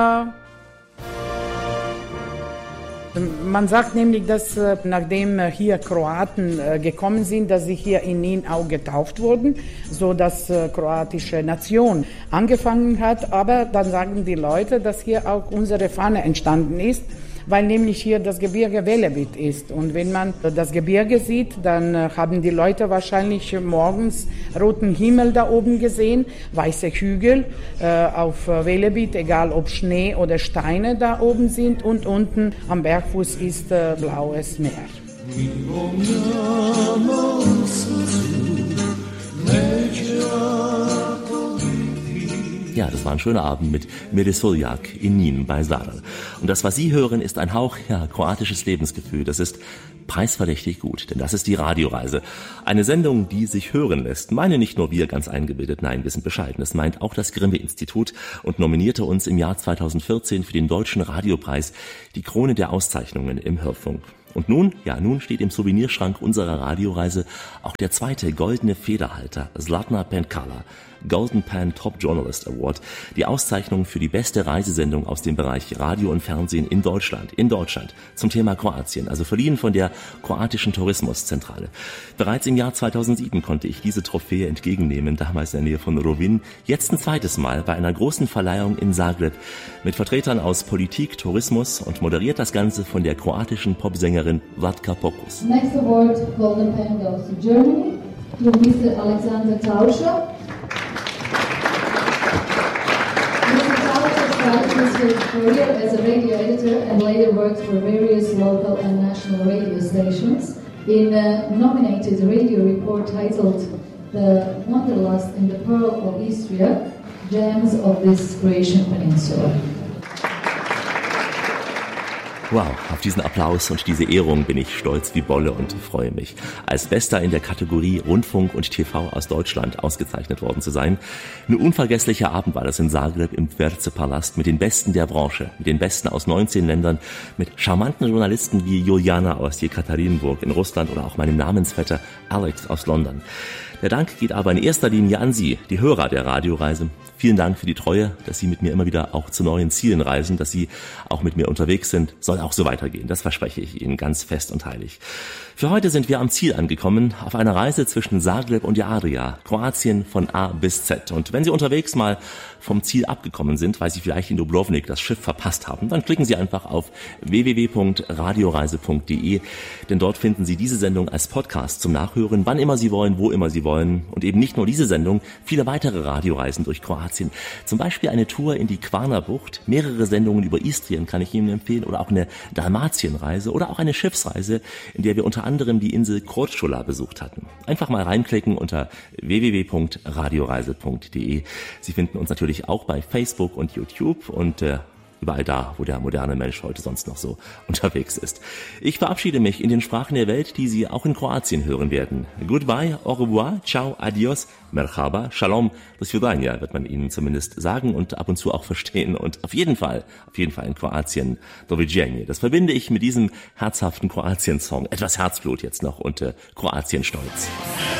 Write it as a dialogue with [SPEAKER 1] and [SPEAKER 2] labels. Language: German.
[SPEAKER 1] Man sagt nämlich, dass nachdem hier Kroaten gekommen sind, dass sie hier in Nin auch getauft wurden, so dass kroatische Nation angefangen hat. Aber dann sagen die Leute, dass hier auch unsere Fahne entstanden ist, weil nämlich hier das Gebirge Velebit ist. Und wenn man das Gebirge sieht, dann haben die Leute wahrscheinlich morgens roten Himmel da oben gesehen, weiße Hügel auf Velebit, egal ob Schnee oder Steine da oben sind. Und unten am Bergfuß ist blaues Meer.
[SPEAKER 2] Ja, das war ein schöner Abend mit Mire Soljak in Nin bei Zadar. Und das, was Sie hören, ist ein Hauch, kroatisches Lebensgefühl. Das ist preisverdächtig gut, denn das ist die Radioreise. Eine Sendung, die sich hören lässt. Meine nicht nur wir ganz eingebildet, nein, wir sind bescheiden. Es meint auch das Grimme-Institut und nominierte uns im Jahr 2014 für den Deutschen Radiopreis, die Krone der Auszeichnungen im Hörfunk. Und nun steht im Souvenirschrank unserer Radioreise auch der zweite goldene Federhalter, Zlatna Penkala, Golden Pan Top Journalist Award, die Auszeichnung für die beste Reisesendung aus dem Bereich Radio und Fernsehen in Deutschland, zum Thema Kroatien, also verliehen von der kroatischen Tourismuszentrale. Bereits im Jahr 2007 konnte ich diese Trophäe entgegennehmen, damals in der Nähe von Rovinj, jetzt ein zweites Mal bei einer großen Verleihung in Zagreb mit Vertretern aus Politik, Tourismus und moderiert das Ganze von der kroatischen Popsängerin Vlatka Pokus.
[SPEAKER 3] Next award, Golden Pen, goes to Germany, to Mr. Alexander Tauscher. His career as a radio editor and later worked for various local and national radio stations in a nominated radio report titled The Wanderlust in the Pearl of Istria, Gems of this Croatian Peninsula.
[SPEAKER 2] Wow, auf diesen Applaus und diese Ehrung bin ich stolz wie Bolle und freue mich, als Bester in der Kategorie Rundfunk und TV aus Deutschland ausgezeichnet worden zu sein. Ein unvergesslicher Abend war das in Zagreb im Tverze-Palast mit den Besten der Branche, mit den Besten aus 19 Ländern, mit charmanten Journalisten wie Juliana aus Jekaterinburg in Russland oder auch meinem Namensvetter Alex aus London. Der Dank geht aber in erster Linie an Sie, die Hörer der Radioreise. Vielen Dank für die Treue, dass Sie mit mir immer wieder auch zu neuen Zielen reisen, dass Sie auch mit mir unterwegs sind. Soll auch so weitergehen, das verspreche ich Ihnen ganz fest und heilig. Für heute sind wir am Ziel angekommen, auf einer Reise zwischen Zagreb und Adria, Kroatien von A bis Z. Und wenn Sie unterwegs mal vom Ziel abgekommen sind, weil Sie vielleicht in Dubrovnik das Schiff verpasst haben, dann klicken Sie einfach auf www.radioreise.de, denn dort finden Sie diese Sendung als Podcast zum Nachhören, wann immer Sie wollen, wo immer Sie wollen. Und eben nicht nur diese Sendung, viele weitere Radioreisen durch Kroatien. Zum Beispiel eine Tour in die Kvarnerbucht, mehrere Sendungen über Istrien kann ich Ihnen empfehlen oder auch eine Dalmatienreise oder auch eine Schiffsreise, in der wir unter anderem die Insel Korčula besucht hatten. Einfach mal reinklicken unter www.radioreise.de. Sie finden uns natürlich auch bei Facebook und YouTube und überall da, wo der moderne Mensch heute sonst noch so unterwegs ist. Ich verabschiede mich in den Sprachen der Welt, die Sie auch in Kroatien hören werden. Goodbye, au revoir, ciao, adios, merhaba, shalom, do svidania wird man Ihnen zumindest sagen und ab und zu auch verstehen. Und auf jeden Fall in Kroatien, doviđenje. Das verbinde ich mit diesem herzhaften Kroatien-Song. Etwas Herzblut jetzt noch und Kroatien-Stolz.